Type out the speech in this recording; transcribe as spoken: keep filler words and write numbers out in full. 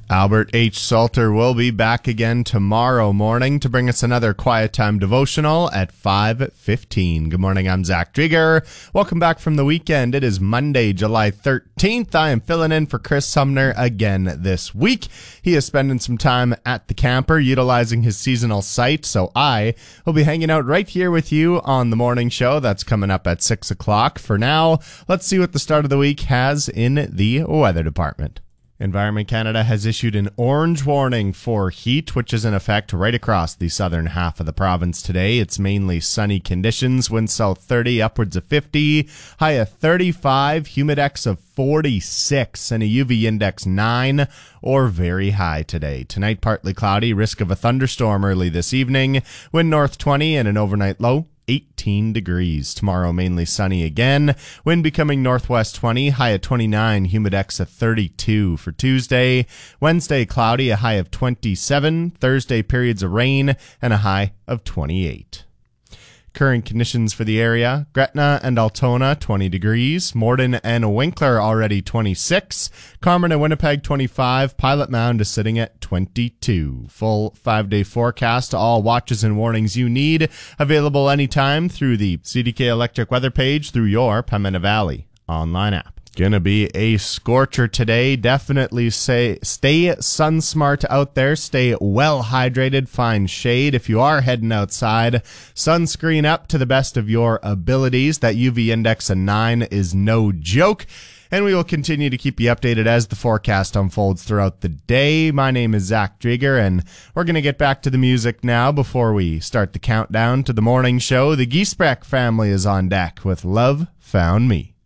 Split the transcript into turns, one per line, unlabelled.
Albert H. Salter will be back again tomorrow morning to bring us another Quiet Time devotional at five fifteen. Good morning, I'm Zach Drieger. Welcome back from the weekend. It is Monday, July thirteenth. I am filling in for Chris Sumner again this week. He is spending some time at the camper utilizing his seasonal site, so I will be hanging out right here with you on the morning show. That's coming up at six o'clock. For now, let's see what the start of the week has in the weather department. Environment Canada has issued an orange warning for heat, which is in effect right across the southern half of the province today. It's mainly sunny conditions, winds south thirty, upwards of fifty, high of thirty-five, humidex of forty-six, and a U V index nine or very high today. Tonight, partly cloudy, risk of a thunderstorm early this evening, wind north twenty and an overnight low eighteen degrees. Tomorrow, mainly sunny again. Wind becoming northwest twenty, high at twenty-nine, humidex at thirty-two. For Tuesday, Wednesday, cloudy, a high of twenty-seven. Thursday, periods of rain, and a high of twenty-eight. Current conditions for the area: Gretna and Altona, twenty degrees. Morden and Winkler already twenty-six. Carmen and Winnipeg, twenty-five. Pilot Mound is sitting at twenty-two. Full five-day forecast, all watches and warnings you need, available anytime through the C D K Electric weather page through your Pembina Valley online app. Gonna be a scorcher today. Definitely say stay sun smart out there. Stay well hydrated. Find shade if you are heading outside. Sunscreen up to the best of your abilities. That U V index of nine is no joke. And we will continue to keep you updated as the forecast unfolds throughout the day. My name is Zach Drieger, and we're going to get back to the music now before we start the countdown to the morning show. The Giesbrecht family is on deck with Love Found Me.